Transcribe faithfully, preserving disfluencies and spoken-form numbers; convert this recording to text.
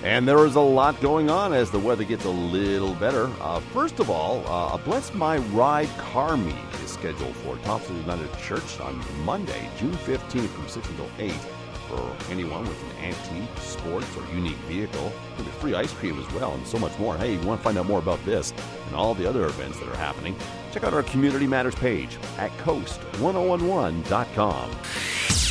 And there is a lot going on as the weather gets a little better. Uh, first of all, uh, a Bless My Ride car meet is scheduled for Thompson United Church on Monday, June fifteenth from six until eight. For anyone with an antique, sports, or unique vehicle. There'll be free ice cream as well and so much more. Hey, you want to find out more about this and all the other events that are happening? Check out our Community Matters page at coast ten eleven dot com.